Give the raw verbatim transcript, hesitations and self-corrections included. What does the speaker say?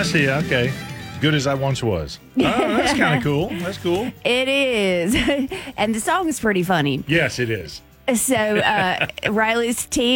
see. Okay. Good as I once was. Oh, that's kind of cool. That's cool. It is. And the song is pretty funny. Yes, it is. So uh, Riley's team.